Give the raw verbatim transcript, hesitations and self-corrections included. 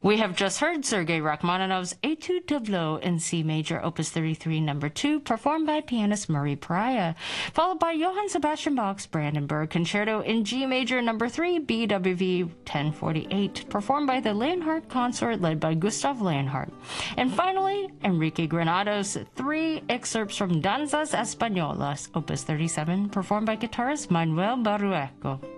We have just heard Sergei Rachmaninoff's Etude Tableau in C major, Opus thirty-three, number two, performed by pianist Murray Pariah, followed by Johann Sebastian Bach's Brandenburg Concerto in G major, number three, B W V ten forty-eight, performed by the Leonhardt Consort led by Gustav Leonhardt. And finally, Enrique Granados' three excerpts from Danzas Españolas, Opus thirty-seven, performed by guitarist Manuel Barrueco.